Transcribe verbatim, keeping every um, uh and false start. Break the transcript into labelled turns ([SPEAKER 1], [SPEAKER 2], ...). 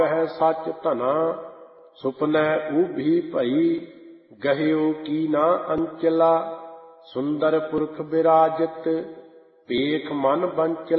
[SPEAKER 1] ਹੈ ਸੱਚ ਧਨਾ, ਸੁਪਨੈ ਊਭੀ ਭਈ, ਗਹਿਓ ਕੀ ਨਾ ਅੰਚਲਾ। ਸੁੰਦਰ ਪੁਰਖ ਬਿਰਾਜਤ, ਪੇਖ ਮਨ ਬੰਚਲਾ।